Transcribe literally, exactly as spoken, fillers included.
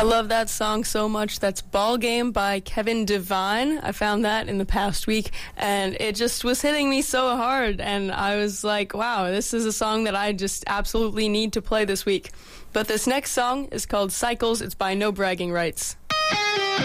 I love that song so much. That's Ball Game by Kevin Devine. I found that in the past week, and it just was hitting me so hard, and I was like, wow, this is a song that I just absolutely need to play this week. But this next song is called Cycles. It's by No Bragging Rights.